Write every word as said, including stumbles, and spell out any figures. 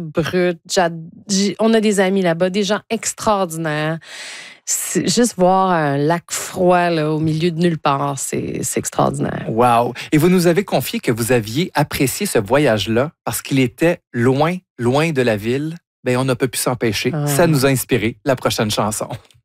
brut. On a des amis là-bas, des gens extraordinaires. C'est juste voir un lac froid là, au milieu de nulle part, c'est, c'est extraordinaire. Wow! Et vous nous avez confié que vous aviez apprécié ce voyage-là parce qu'il était loin, loin de la ville. Bien, on n'a pas pu s'empêcher. Ah. Ça nous a inspiré la prochaine chanson.